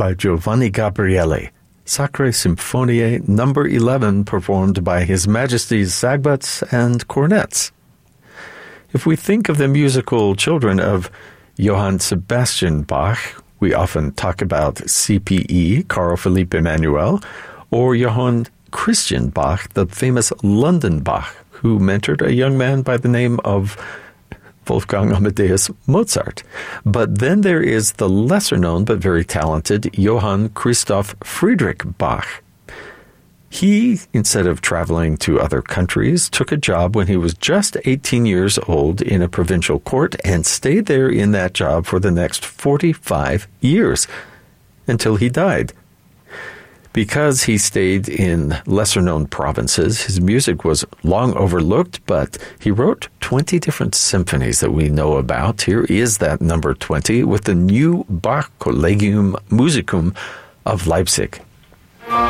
by Giovanni Gabriele, Sacre Symphonie number 11, performed by His Majesty's Sagbuts and Cornets. If we think of the musical children of Johann Sebastian Bach, we often talk about CPE, Carl Philipp Emanuel, or Johann Christian Bach, the famous London Bach, who mentored a young man by the name of Wolfgang Amadeus Mozart. But then there is the lesser-known but very talented Johann Christoph Friedrich Bach. He, instead of traveling to other countries, took a job when he was just 18 years old in a provincial court and stayed there in that job for the next 45 years until he died. Because he stayed in lesser-known provinces, his music was long overlooked, but he wrote 20 different symphonies that we know about. Here is that number 20 with the new Bach Collegium Musicum of Leipzig.